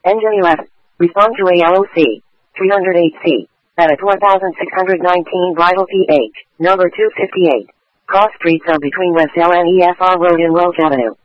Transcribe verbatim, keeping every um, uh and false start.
Engine eleven. Respond to A L O C. three oh eight C. At a four thousand six hundred nineteen Bridle P H, number two fifty-eight. Cross streets are between West L and E F R Road and Welch Avenue.